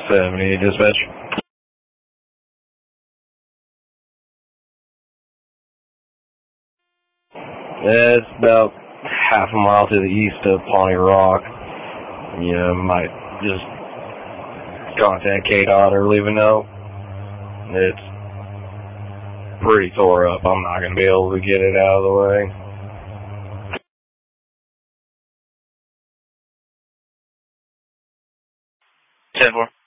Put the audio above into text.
70, dispatch. It's about half a mile to the east of Pawnee Rock. You might just contact KDOT or leave a note. It's pretty tore up. I'm not going to be able to get it out of the way. 10-4.